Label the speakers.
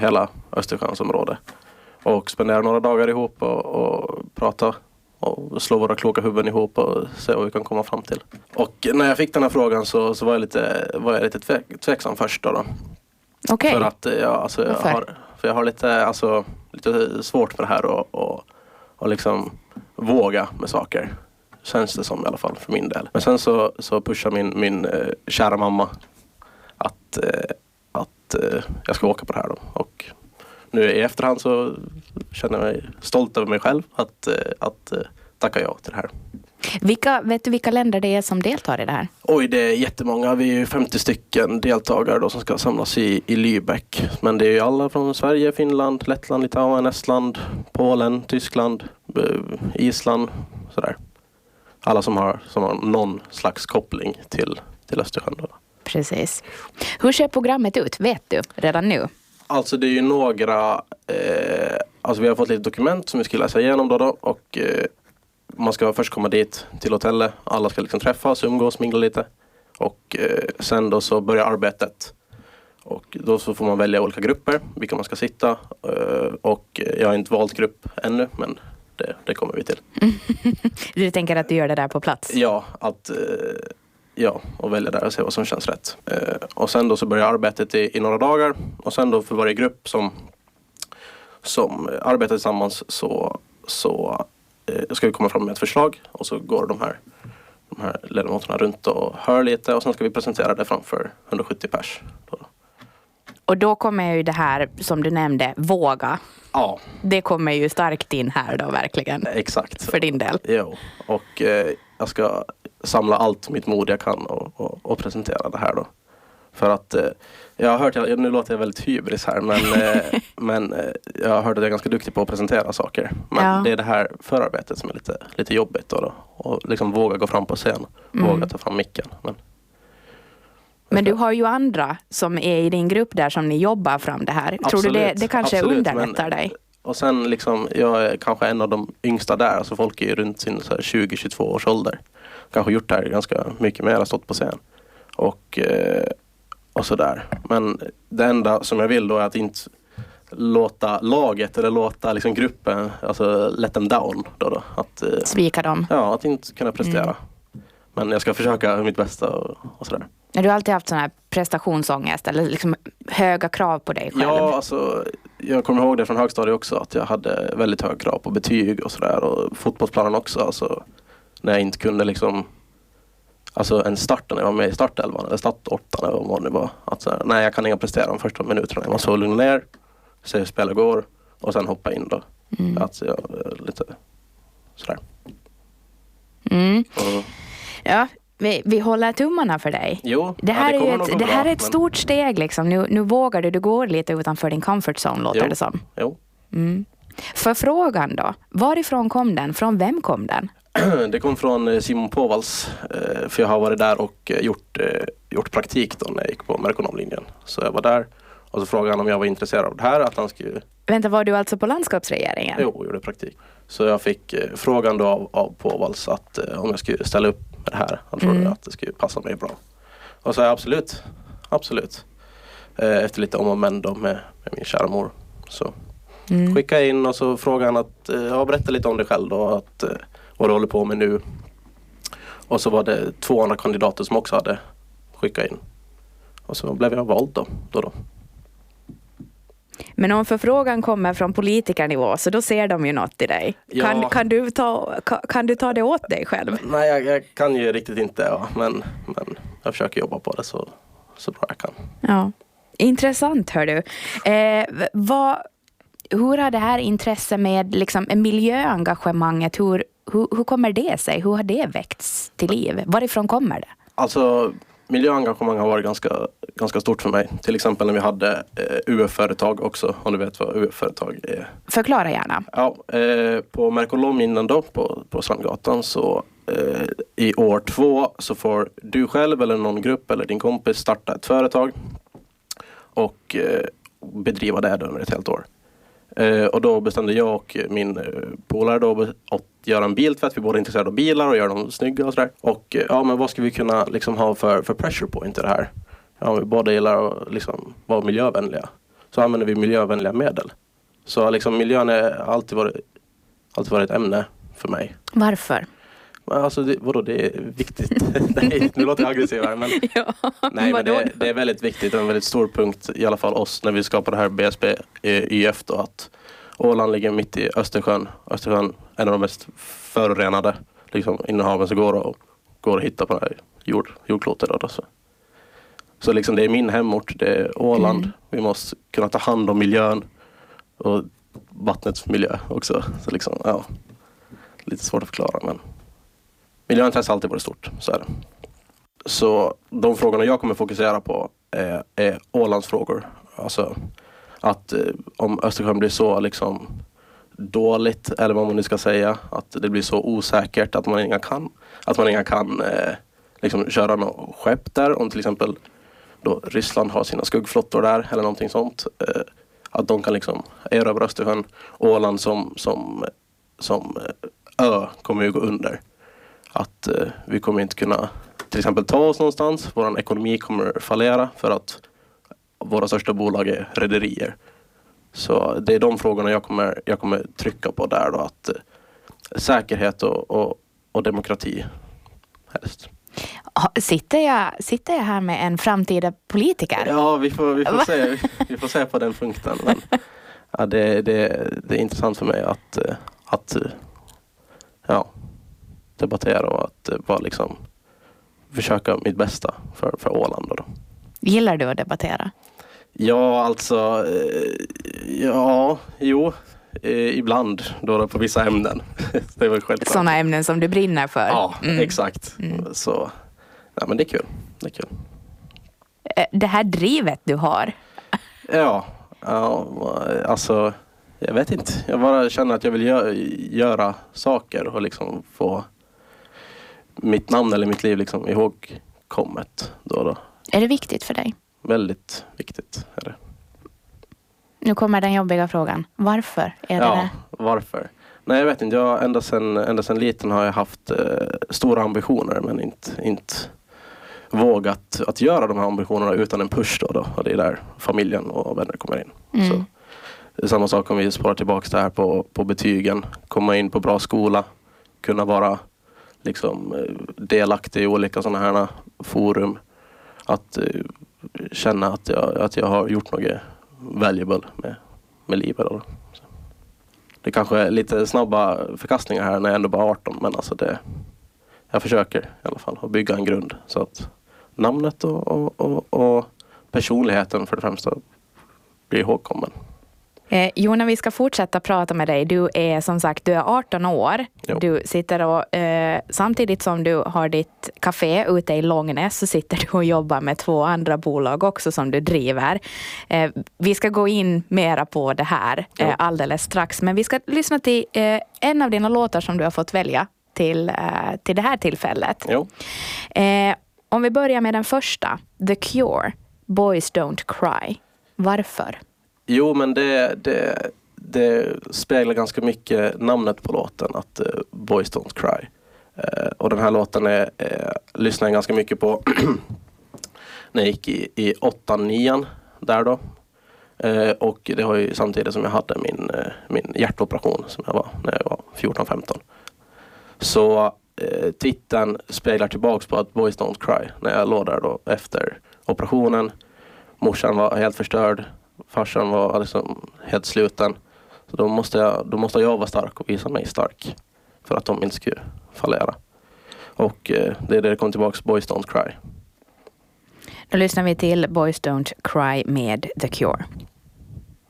Speaker 1: hela Östersjönsområde. Och spendera några dagar ihop och prata och slå våra kloka huvuden ihop och se vad vi kan komma fram till. Och när jag fick den här frågan så var jag lite tveksam först då.
Speaker 2: Okej.
Speaker 1: För att jag har lite svårt för det här och liksom våga med saker. Känns det som i alla fall för min del. Men sen så pushar min kära mamma att jag ska åka på det här då. Och nu i efterhand så känner jag mig stolt över mig själv att tacka ja till det här.
Speaker 2: Vet du vilka länder det är som deltar i det här?
Speaker 1: Oj, det är jättemånga. Vi är 50 stycken deltagare då som ska samlas i Lübeck. Men det är ju alla från Sverige, Finland, Lettland, Litauen, Estland, Polen, Tyskland, Island, sådär. Alla som har någon slags koppling till Östersjön då.
Speaker 2: Precis. Hur ser programmet ut? Vet du redan nu?
Speaker 1: Alltså det är ju några... vi har fått lite dokument som vi ska läsa igenom då och man ska först komma dit till hotellet. Alla ska liksom träffas, umgås, mingla lite. Och sen då så börjar arbetet. Och då så får man välja olika grupper, vilka man ska sitta. Och jag har inte valt grupp ännu, men det kommer vi till.
Speaker 2: Du tänker att du gör det där på plats?
Speaker 1: Ja, och välja där och se vad som känns rätt. Och sen då så börjar arbetet i några dagar. Och sen då för varje grupp som arbetar tillsammans så ska vi komma fram med ett förslag. Och så går de här ledamöterna runt och hör lite. Och sen ska vi presentera det framför 170 pers.
Speaker 2: Och då kommer ju det här, som du nämnde, våga.
Speaker 1: Ja.
Speaker 2: Det kommer ju starkt in här då, verkligen.
Speaker 1: Exakt.
Speaker 2: För din del.
Speaker 1: Jo, och jag ska samla allt mitt mod jag kan och presentera det här då. För att jag har hört, nu låter jag väldigt hybris här, men jag har hört att jag är ganska duktig på att presentera saker. Men det är det här förarbetet som är lite jobbigt då. Och liksom våga gå fram på scen, våga ta fram micken. Men
Speaker 2: du har ju andra som är i din grupp där som ni jobbar fram det här.
Speaker 1: Absolut,
Speaker 2: tror du det kanske
Speaker 1: absolut,
Speaker 2: underlättar dig?
Speaker 1: Och sen liksom, jag är kanske en av de yngsta där. Alltså folk är ju runt sin 20-22 års ålder. Kanske gjort det här ganska mycket mer, har stått på scen. Och sådär. Men det enda som jag vill då är att inte låta laget eller låta liksom gruppen, alltså let them down då. Att
Speaker 2: svika dem?
Speaker 1: Ja, att inte kunna prestera. Men jag ska försöka mitt bästa och sådär.
Speaker 2: Har du alltid haft sån här prestationsångest eller liksom höga krav på dig själv?
Speaker 1: Ja, alltså jag kommer ihåg det från högstadiet också, att jag hade väldigt höga krav på betyg och sådär, och fotbollsplanen också, alltså när jag inte kunde liksom, alltså en start när jag var med i startelvan eller startåttan eller vad det var, att såhär, nej, jag kan inte prestera de första minuterna, man så lugna ner, se hur spelet går och sen hoppa in då. Alltså jag lite sådär.
Speaker 2: Ja, vi håller tummarna för dig.
Speaker 1: Jo,
Speaker 2: det här är ett stort steg liksom. Nu vågar du går lite utanför din comfort zone, låter det som.
Speaker 1: Jo.
Speaker 2: För frågan då, varifrån kom den? Från vem kom den?
Speaker 1: Det kom från Simon Påvals, för jag har varit där och gjort praktik då när jag gick på merkonomlinjen. Så jag var där och så frågade han om jag var intresserad av det här, att han skulle...
Speaker 2: Vänta, var du alltså på landskapsregeringen?
Speaker 1: Jo, jag gjorde praktik. Så jag fick frågan då av Påvals att om jag skulle ställa upp med det här. Han trodde att det skulle passa mig bra. Och så absolut. Efter lite om och men då med min kära mor. Så skickade jag in och så frågade han att berätta lite om dig själv då, att vad du håller på med nu. Och så var det 2 andra kandidater som också hade skickat in. Och så blev jag vald då.
Speaker 2: Men om förfrågan kommer från politikernivå så då ser de ju något i dig. Ja. Kan du ta det åt dig själv?
Speaker 1: Nej, jag kan ju riktigt inte, men jag försöker jobba på det så bra jag kan.
Speaker 2: Ja, intressant hör du. Hur har det här intresse med liksom, miljöengagemanget, hur kommer det sig? Hur har det väckts till liv? Varifrån kommer det?
Speaker 1: Alltså... Miljöengagemang har varit ganska stort för mig. Till exempel när vi hade UF-företag också, om du vet vad UF-företag är.
Speaker 2: Förklara gärna.
Speaker 1: Ja, på Merkolominen då, på Strandgatan, så i år 2 så får du själv eller någon grupp eller din kompis starta ett företag och bedriva det under ett helt år. Och då bestämde jag och min polare då att göra en biltvätt. Vi båda är intresserade av bilar och göra dem snygga och sådär. Och men vad ska vi kunna liksom ha för pressure point i det här? Ja, vi båda gillar att liksom vara miljövänliga. så använder vi miljövänliga medel. Så liksom miljön är alltid varit ett ämne för mig.
Speaker 2: Varför?
Speaker 1: Alltså det är viktigt. Nej, nu låter jag aggressiv här, men,
Speaker 2: Ja,
Speaker 1: nej, men det är väldigt viktigt. En väldigt stor punkt, i alla fall oss, när vi skapar det här BSB YF då, att Åland ligger mitt i Östersjön. Östersjön är en av de mest förorenade liksom, innehaven som går att hitta på det här jordklotet. Då, så liksom, det är min hemort, det är Åland. Vi måste kunna ta hand om miljön och vattnets miljö också. Så liksom, ja, lite svårt att förklara, men miljöintresse har alltid varit stort, så är det. Så de frågorna jag kommer fokusera på är Ålands frågor. Alltså att om Östersjön blir så liksom dåligt, eller vad man nu ska säga, att det blir så osäkert att man inga kan liksom köra något skepp där, om till exempel då Ryssland har sina skuggflottor där eller någonting sånt, att de kan liksom erövra Östersjön. Åland som ö kommer ju gå under. Att vi kommer inte kunna till exempel ta oss någonstans. Vår ekonomi kommer fallera för att våra största bolag är rederier. Så det är de frågorna jag kommer trycka på där då, att säkerhet och demokrati helst.
Speaker 2: Sitter jag här med en framtida politiker?
Speaker 1: Ja, vi får se på den punkten. Men, ja, det är intressant för mig att debattera och att bara liksom försöka mitt bästa för Åland då.
Speaker 2: Gillar du att debattera?
Speaker 1: Ja, alltså ibland då på vissa ämnen. Det är väl självklart.
Speaker 2: Sådana ämnen som du brinner för?
Speaker 1: Ja, exakt. Så, ja, men det är kul.
Speaker 2: Det här drivet du har?
Speaker 1: Ja, alltså jag vet inte. Jag bara känner att jag vill göra saker och liksom få mitt namn eller mitt liv liksom ihågkommet då.
Speaker 2: Är det viktigt för dig?
Speaker 1: Väldigt viktigt är det.
Speaker 2: Nu kommer den jobbiga frågan. Varför är det?
Speaker 1: Varför? Nej, jag vet inte. Ända sedan liten har jag haft stora ambitioner, men inte vågat att göra de här ambitionerna utan en push då. Och det är där familjen och vänner kommer in. Så det är samma sak om vi spårar tillbaka det här på betygen. Komma in på bra skola. Kunna vara liksom delaktig i olika sådana här forum. Att känna att jag har gjort något valuable med livet. Då. Det kanske är lite snabba förkastningar här när jag ändå bara är 18. Men alltså jag försöker i alla fall att bygga en grund. Så att namnet och personligheten för det främsta blir ihågkommen.
Speaker 2: Jona, vi ska fortsätta prata med dig. Du är som sagt, du är 18 år.
Speaker 1: Jo.
Speaker 2: Du sitter och samtidigt som du har ditt café ute i Långnäs, så sitter du och jobbar med 2 andra bolag också som du driver. Vi ska gå in mera på det här alldeles strax. Men vi ska lyssna till en av dina låtar som du har fått välja till det här tillfället.
Speaker 1: Jo.
Speaker 2: Om vi börjar med den första, The Cure, Boys Don't Cry. Varför?
Speaker 1: Jo, men det speglar ganska mycket namnet på låten, att Boys Don't Cry. Och den här låten lyssnade jag ganska mycket på när jag gick i 8-9 där då. Och det var ju samtidigt som jag hade min hjärtoperation som jag var när jag var 14-15. Så titeln speglar tillbaks på att Boys Don't Cry. När jag låg där då efter operationen. Morsan var helt förstörd. Farsan var liksom helt sluten. Så då måste jag vara stark och visa mig stark. För att de inte skulle fallera. Och det är det kom tillbaks, Boys Don't Cry.
Speaker 2: Då lyssnar vi till Boys Don't Cry med The Cure.